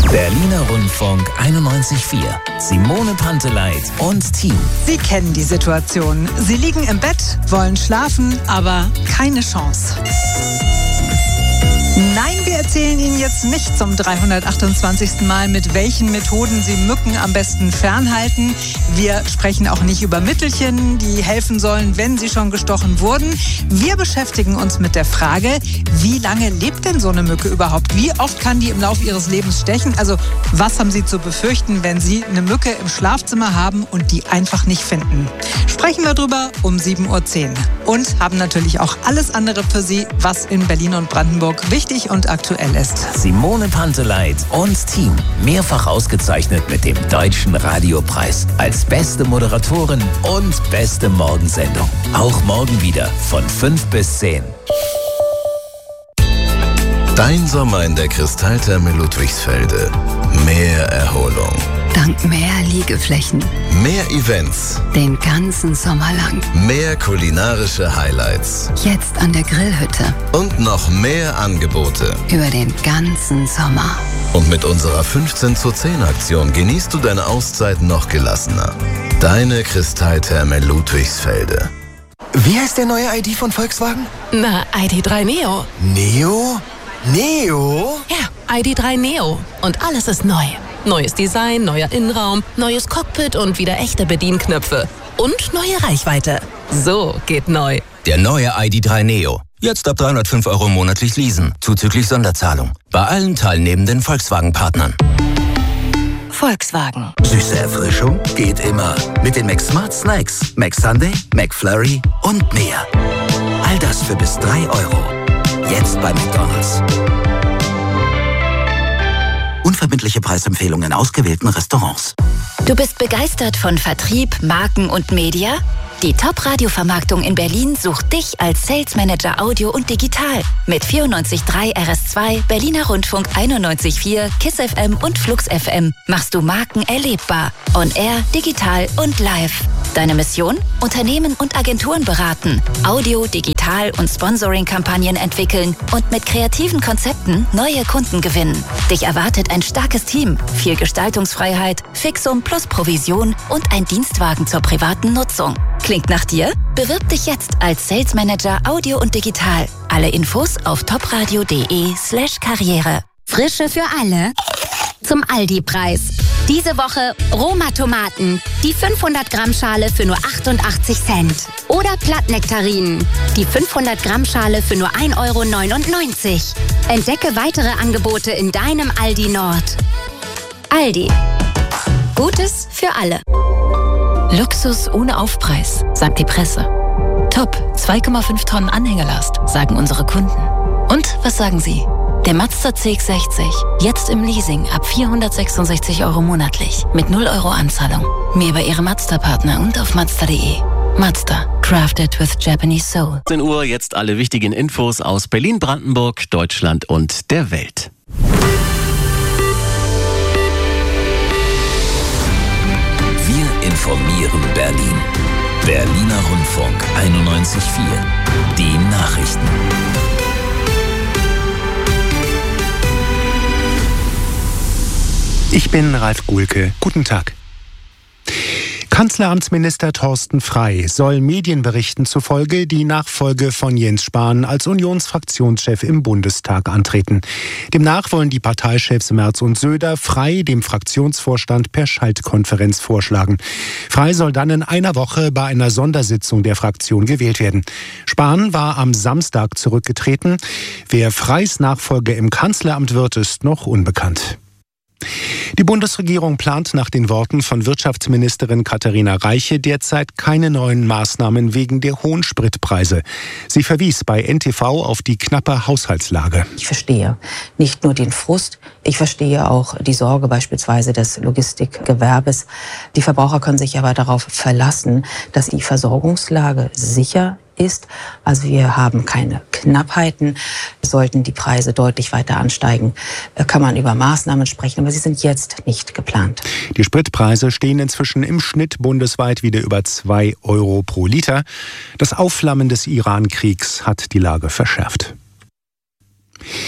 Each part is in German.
Berliner Rundfunk 91.4. Simone Panteleit und Team. Sie kennen die Situation. Sie liegen im Bett, wollen schlafen, aber keine Chance. Nein, wir erzählen Ihnen jetzt nicht zum 328. Mal, mit welchen Methoden Sie Mücken am besten fernhalten. Wir sprechen auch nicht über Mittelchen, die helfen sollen, wenn sie schon gestochen wurden. Wir beschäftigen uns mit der Frage, wie lange lebt denn so eine Mücke überhaupt? Wie oft kann die im Laufe ihres Lebens stechen? Also, was haben Sie zu befürchten, wenn Sie eine Mücke im Schlafzimmer haben und die einfach nicht finden? Sprechen wir drüber um 7.10 Uhr. Und haben natürlich auch alles andere für Sie, was in Berlin und Brandenburg wichtig und aktuell ist. Simone Panteleit und Team. Mehrfach ausgezeichnet mit dem Deutschen Radiopreis als beste Moderatorin und beste Morgensendung. Auch morgen wieder von 5 bis 10. Dein Sommer in der Kristalltherme Ludwigsfelde. Mehr Erholung. Dank mehr Liegeflächen. Mehr Events. Den ganzen Sommer lang. Mehr kulinarische Highlights. Jetzt an der Grillhütte. Und noch mehr Angebote. Über den ganzen Sommer. Und mit unserer 15:10 genießt du deine Auszeit noch gelassener. Deine Kristalltherme Ludwigsfelde. Wie heißt der neue ID von Volkswagen? Na, ID.3 Neo. Neo? Neo? Ja, ID.3 Neo. Und alles ist neu. Neues Design, neuer Innenraum, neues Cockpit und wieder echte Bedienknöpfe. Und neue Reichweite. So geht neu. Der neue ID.3 Neo. Jetzt ab 305 € monatlich leasen, zuzüglich Sonderzahlung. Bei allen teilnehmenden Volkswagen-Partnern. Volkswagen. Süße Erfrischung geht immer. Mit den McSmart Snacks. McSunday, McFlurry und mehr. All das für bis 3 €. Jetzt bei McDonald's. Unverbindliche Preisempfehlungen in ausgewählten Restaurants. Du bist begeistert von Vertrieb, Marken und Media? Die Top-Radio-Vermarktung in Berlin sucht dich als Sales Manager Audio und Digital. Mit 94.3 RS2, Berliner Rundfunk 91.4, KISS FM und Flux FM machst du Marken erlebbar. On Air, digital und live. Deine Mission? Unternehmen und Agenturen beraten, Audio, Digital und Sponsoring-Kampagnen entwickeln und mit kreativen Konzepten neue Kunden gewinnen. Dich erwartet ein starkes Team, viel Gestaltungsfreiheit, Fixum plus Provision und ein Dienstwagen zur privaten Nutzung. Klingt nach dir? Bewirb dich jetzt als Sales Manager Audio und Digital. Alle Infos auf topradio.de/Karriere. Frische für alle zum Aldi-Preis. Diese Woche Roma-Tomaten, die 500-Gramm-Schale für nur 88 Cent. Oder Plattnektarinen, die 500-Gramm-Schale für nur 1,99 €. Entdecke weitere Angebote in deinem Aldi Nord. Aldi. Gutes für alle. Luxus ohne Aufpreis, sagt die Presse. Top, 2,5 Tonnen Anhängelast, sagen unsere Kunden. Und was sagen Sie? Der Mazda CX-60, jetzt im Leasing ab 466 € monatlich, mit 0 € Anzahlung. Mehr bei Ihrem Mazda-Partner und auf Mazda.de. Mazda, crafted with Japanese soul. 10 Uhr, jetzt alle wichtigen Infos aus Berlin, Brandenburg, Deutschland und der Welt. Wir informieren Berlin. Berliner Rundfunk 91.4. Die Nachrichten. Ich bin Ralf Guhlke. Guten Tag. Kanzleramtsminister Thorsten Frey soll Medienberichten zufolge die Nachfolge von Jens Spahn als Unionsfraktionschef im Bundestag antreten. Demnach wollen die Parteichefs Merz und Söder Frey dem Fraktionsvorstand per Schaltkonferenz vorschlagen. Frey soll dann in einer Woche bei einer Sondersitzung der Fraktion gewählt werden. Spahn war am Samstag zurückgetreten. Wer Freys Nachfolger im Kanzleramt wird, ist noch unbekannt. Die Bundesregierung plant nach den Worten von Wirtschaftsministerin Katharina Reiche derzeit keine neuen Maßnahmen wegen der hohen Spritpreise. Sie verwies bei NTV auf die knappe Haushaltslage. Ich verstehe nicht nur den Frust, ich verstehe auch die Sorge beispielsweise des Logistikgewerbes. Die Verbraucher können sich aber darauf verlassen, dass die Versorgungslage sicher ist. Also wir haben keine Knappheiten. Sollten die Preise deutlich weiter ansteigen, kann man über Maßnahmen sprechen, aber sie sind jetzt nicht geplant. Die Spritpreise stehen inzwischen im Schnitt bundesweit wieder über 2 € pro Liter. Das Aufflammen des Iran-Kriegs hat die Lage verschärft.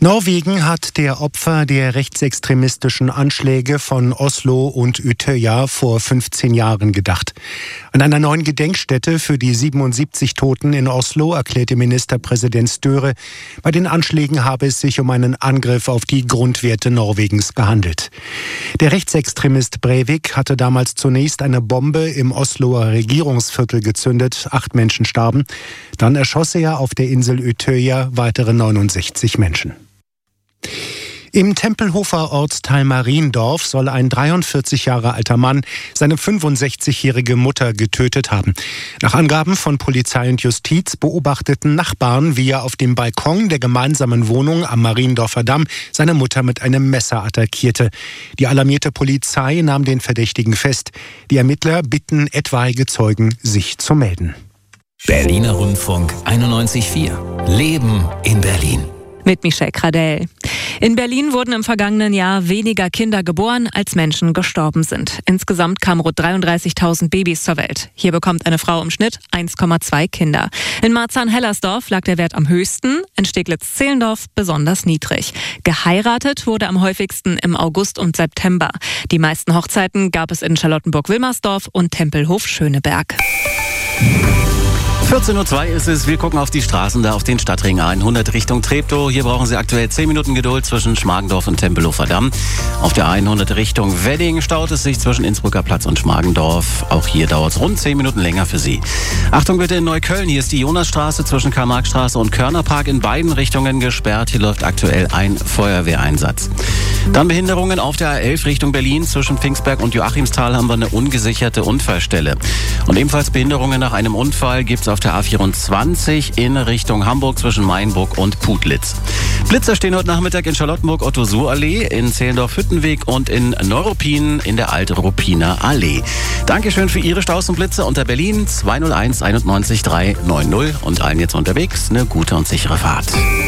Norwegen hat der Opfer der rechtsextremistischen Anschläge von Oslo und Utøya vor 15 Jahren gedacht. An einer neuen Gedenkstätte für die 77 Toten in Oslo erklärte Ministerpräsident Støre, bei den Anschlägen habe es sich um einen Angriff auf die Grundwerte Norwegens gehandelt. Der Rechtsextremist Breivik hatte damals zunächst eine Bombe im Osloer Regierungsviertel gezündet. 8 Menschen starben. Dann erschoss er auf der Insel Utøya weitere 69 Menschen. Im Tempelhofer Ortsteil Mariendorf soll ein 43 Jahre alter Mann seine 65-jährige Mutter getötet haben. Nach Angaben von Polizei und Justiz beobachteten Nachbarn, wie er auf dem Balkon der gemeinsamen Wohnung am Mariendorfer Damm seine Mutter mit einem Messer attackierte. Die alarmierte Polizei nahm den Verdächtigen fest. Die Ermittler bitten etwaige Zeugen, sich zu melden. Berliner Rundfunk 91.4. Leben in Berlin. Mit Michelle Kradell. In Berlin wurden im vergangenen Jahr weniger Kinder geboren, als Menschen gestorben sind. Insgesamt kamen rund 33.000 Babys zur Welt. Hier bekommt eine Frau im Schnitt 1,2 Kinder. In Marzahn-Hellersdorf lag der Wert am höchsten, in Steglitz-Zehlendorf besonders niedrig. Geheiratet wurde am häufigsten im August und September. Die meisten Hochzeiten gab es in Charlottenburg-Wilmersdorf und Tempelhof-Schöneberg. 14:02 Uhr ist es. Wir gucken auf die Straßen da auf den Stadtring A100 Richtung Treptow. Hier brauchen Sie aktuell 10 Minuten Geduld zwischen Schmargendorf und Tempelhofer Damm. Auf der A100 Richtung Wedding staut es sich zwischen Innsbrucker Platz und Schmargendorf. Auch hier dauert es rund 10 Minuten länger für Sie. Achtung bitte in Neukölln. Hier ist die Jonasstraße zwischen Karl-Marx-Straße und Körnerpark in beiden Richtungen gesperrt. Hier läuft aktuell ein Feuerwehreinsatz. Dann Behinderungen auf der A11 Richtung Berlin. Zwischen Pfingstberg und Joachimsthal haben wir eine ungesicherte Unfallstelle. Und ebenfalls Behinderungen nach einem Unfall gibt es auf der A24 in Richtung Hamburg zwischen Mainburg und Putlitz. Blitzer stehen heute Nachmittag in Charlottenburg Otto-Suhr-Allee, in Zehlendorf-Hüttenweg und in Neuruppin in der Alt-Ruppiner Allee. Dankeschön für Ihre Staus und Blitze unter Berlin 201 91 390 und allen jetzt unterwegs eine gute und sichere Fahrt.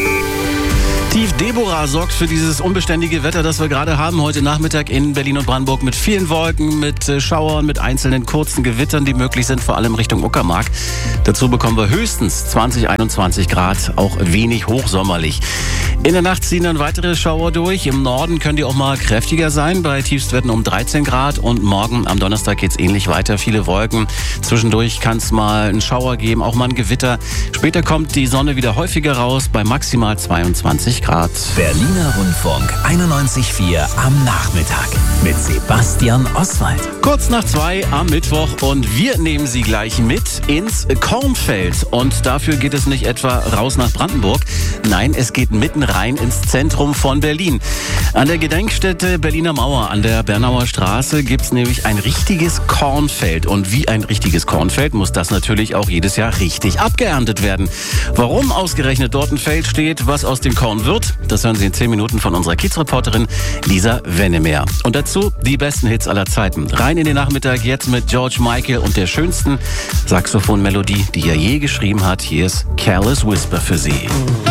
Tief Deborah sorgt für dieses unbeständige Wetter, das wir gerade haben heute Nachmittag in Berlin und Brandenburg mit vielen Wolken, mit Schauern, mit einzelnen kurzen Gewittern, die möglich sind, vor allem Richtung Uckermark. Dazu bekommen wir höchstens 20, 21 Grad, auch wenig hochsommerlich. In der Nacht ziehen dann weitere Schauer durch. Im Norden können die auch mal kräftiger sein, bei Tiefstwerten um 13 Grad. Und morgen am Donnerstag geht es ähnlich weiter. Viele Wolken. Zwischendurch kann es mal einen Schauer geben, auch mal ein Gewitter. Später kommt die Sonne wieder häufiger raus, bei maximal 22 Grad. Berliner Rundfunk 91.4 am Nachmittag mit Sebastian Oswald. Kurz nach 2 am Mittwoch und wir nehmen Sie gleich mit ins Kornfeld. Und dafür geht es nicht etwa raus nach Brandenburg. Nein, es geht mitten rein ins Zentrum von Berlin. An der Gedenkstätte Berliner Mauer an der Bernauer Straße gibt es nämlich ein richtiges Kornfeld. Und wie ein richtiges Kornfeld muss das natürlich auch jedes Jahr richtig abgeerntet werden. Warum ausgerechnet dort ein Feld steht, was aus dem Korn wird, das hören Sie in 10 Minuten von unserer Kiezreporterin Lisa Wennemer. Und dazu die besten Hits aller Zeiten. Rein in den Nachmittag jetzt mit George Michael und der schönsten Saxophonmelodie, die er je geschrieben hat. Hier ist Careless Whisper für Sie.